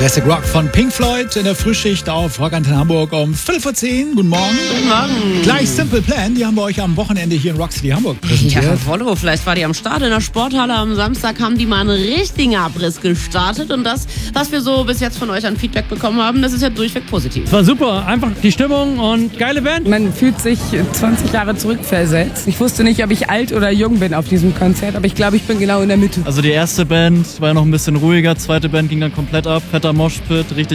Classic Rock von Pink Floyd in der Frühschicht auf Rockantenne Hamburg um 11:10. Guten Morgen. Guten Morgen. Gleich Simple Plan, die haben wir euch am Wochenende hier in Rock City Hamburg präsentiert. Ja, Volvo, vielleicht war die am Start in der Sporthalle. Am Samstag haben die mal einen richtigen Abriss gestartet. Und das, was wir so bis jetzt von euch an Feedback bekommen haben, das ist ja durchweg positiv. Es war super, einfach die Stimmung und geile Band. Man fühlt sich 20 Jahre zurückversetzt. Ich wusste nicht, ob ich alt oder jung bin auf diesem Konzert, aber ich glaube, ich bin genau in der Mitte. Also die erste Band war ja noch ein bisschen ruhiger, zweite Band ging dann komplett ab, fetter Moshpit, richtig